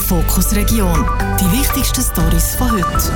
Fokus Region. Die wichtigsten Storys von heute.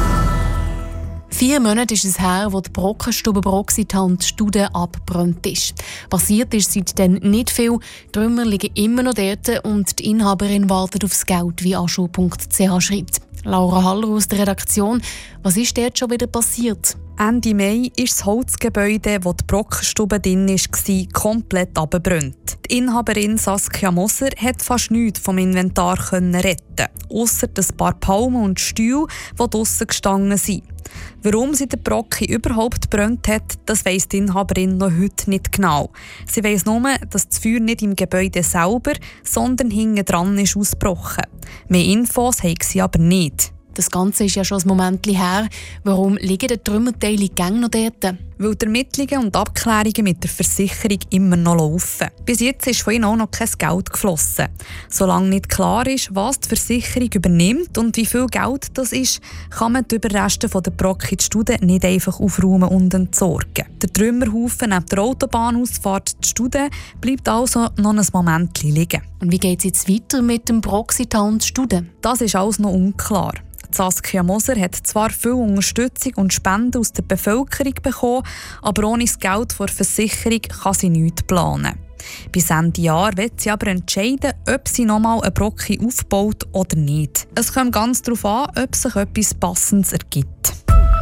4 Monate ist es her, wo die Brockenstube Broxitant Stude abgebrannt ist. Passiert ist seitdem nicht viel. Die Trümmer liegen immer noch dort und die Inhaberin wartet aufs Geld, wie aschu.ch schreibt. Laura Haller aus der Redaktion. Was ist dort schon wieder passiert? Ende Mai ist das Holzgebäude, wo die Brockenstube drin war, komplett abgebrannt. Die Inhaberin Saskia Moser hat fast nichts vom Inventar retten, ausser ein paar Palmen und Stühle, die draussen gestanden sind. Warum sie den Brocki überhaupt gebrannt hat, das weiss die Inhaberin noch heute nicht genau. Sie weiss nur, dass das Feuer nicht im Gebäude selber, sondern hinten dran ist ausgebrochen. Mehr Infos haben sie aber nicht. Das Ganze ist ja schon ein Moment her. Warum liegen die Trümmerteile gäng noch dort? Weil die Ermittlungen und Abklärungen mit der Versicherung immer noch laufen. Bis jetzt ist von ihnen auch noch kein Geld geflossen. Solange nicht klar ist, was die Versicherung übernimmt und wie viel Geld das ist, kann man die Überreste von der Brocki-Stude nicht einfach aufräumen und entsorgen. Der Trümmerhaufen neben der Autobahnausfahrt die Stude bleibt also noch ein Moment liegen. Und wie geht es jetzt weiter mit dem Broxitant Stude? Das ist alles noch unklar. Saskia Moser hat zwar viel Unterstützung und Spenden aus der Bevölkerung bekommen, aber ohne das Geld der Versicherung kann sie nichts planen. Bis Ende Jahr wird sie aber entscheiden, ob sie nochmal einen Brocki aufbaut oder nicht. Es kommt ganz darauf an, ob sich etwas Passendes ergibt.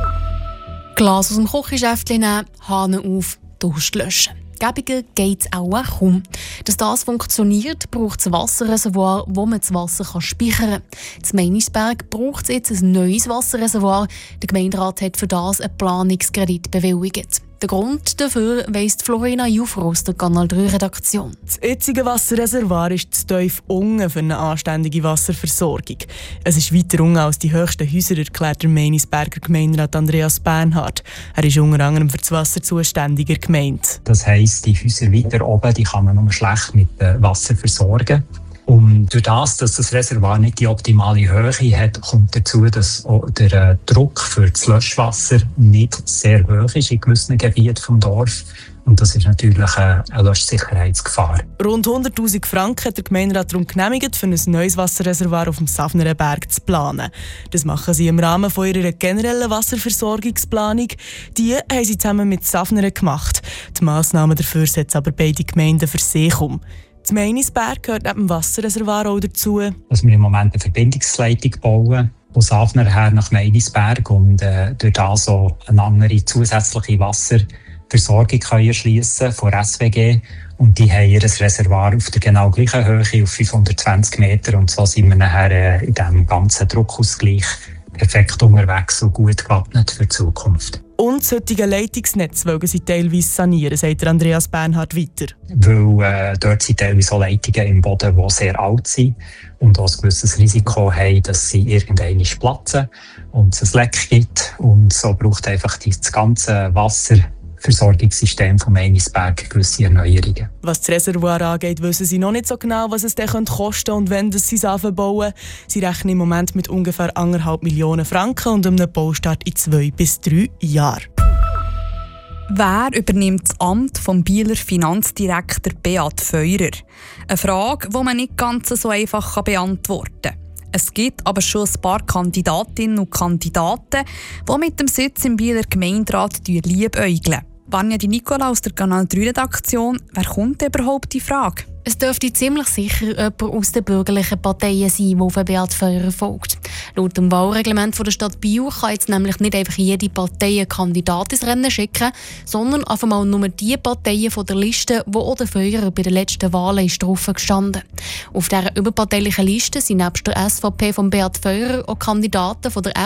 Glas aus dem Kochgeschäft nehmen, Hahn auf, Durst löschen. Gäbiger geht es auch kaum. Dass das funktioniert, braucht es ein Wasserreservoir, wo man das Wasser speichern kann. In Meinisberg braucht es jetzt ein neues Wasserreservoir. Der Gemeinderat hat für das einen Planungskredit bewilligt. Der Grund dafür weiss Florina Juffer aus der Kanal 3 Redaktion. Das jetzige Wasserreservoir ist zu tief unten für eine anständige Wasserversorgung. Es ist weiter unten als die höchsten Häuser, erklärt der Meinisberger Gemeinderat Andreas Bernhard. Er ist unter anderem für das Wasser zuständiger Gemeinde. Das heisst, die Häuser weiter oben die kann man nur schlecht mit Wasser versorgen. Und durch das, dass das Reservoir nicht die optimale Höhe hat, kommt dazu, dass auch der Druck für das Löschwasser nicht sehr hoch ist in gewissen Gebieten des Dorfes. Und das ist natürlich eine Löschsicherheitsgefahr. Rund 100'000 Franken hat der Gemeinderat darum genehmigt, für ein neues Wasserreservoir auf dem Safnerenberg zu planen. Das machen sie im Rahmen von ihrer generellen Wasserversorgungsplanung. Die haben sie zusammen mit Safneren gemacht. Die Massnahmen dafür setzen aber beide Gemeinden für sich um. Das Meinisberg gehört neben dem Wasserreservoir auch dazu. Dass wir im Moment eine Verbindungsleitung bauen, von Safner her nach Meinisberg und durch das so eine andere zusätzliche Wasserversorgung erschliessen von SWG. Und die haben ihr Reservoir auf der genau gleichen Höhe, auf 520 Meter. Und so sind wir nachher in diesem ganzen Druckausgleich perfekt unterwegs und gut gewappnet für die Zukunft. Und das heutige Leitungsnetz wollen sie teilweise sanieren, sagt Andreas Bernhard weiter. Weil dort sind teilweise auch Leitungen im Boden, die sehr alt sind und auch ein gewisses Risiko haben, dass sie irgendwann platzen und es ein Leck gibt. Und so braucht einfach das ganze Wasserversorgungssystem von Meinisberg gewisse Erneuerungen. Was das Reservoir angeht, wissen sie noch nicht so genau, was es dann kosten könnte und wenn sie es anbauen. Sie rechnen im Moment mit ungefähr 1,5 Millionen Franken und einem Baustart in 2 bis 3 Jahren. Wer übernimmt das Amt vom Bieler Finanzdirektor Beat Feurer? Eine Frage, die man nicht ganz so einfach beantworten kann. Es gibt aber schon ein paar Kandidatinnen und Kandidaten, die mit dem Sitz im Bieler Gemeinderat liebäugeln. Vanja Di Nicola aus der Kanal 3 Redaktion. Wer kommt überhaupt die Frage? Es dürfte ziemlich sicher jemand aus den bürgerlichen Parteien sein, der auf Beat Feurer folgt. Laut dem Wahlreglement der Stadt Biel kann jetzt nämlich nicht einfach jede Partei einen Kandidat ins Rennen schicken, sondern einfach mal nur die Parteien von der Liste, die auch der Feurer bei den letzten Wahlen drauf gestanden. Auf dieser überparteilichen Liste sind nebst der SVP von Beat Feurer auch Kandidaten von der